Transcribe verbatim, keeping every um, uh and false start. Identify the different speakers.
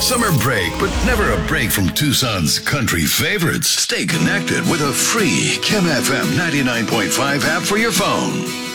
Speaker 1: Summer break, but never a break from Tucson's country favorites. Stay connected with a free Kim F M ninety-nine point five app for your phone.